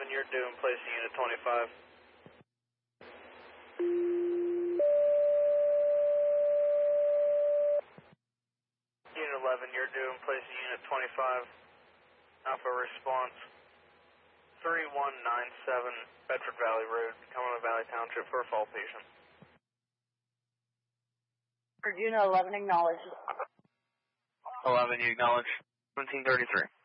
you're due and placing Unit 25. Unit 11, you're due and placing Unit 25. Alpha response 3197 Bedford Valley Road, Cumberland Valley Township for a fall patient. For Unit 11, acknowledge. 11, you acknowledge. 1733.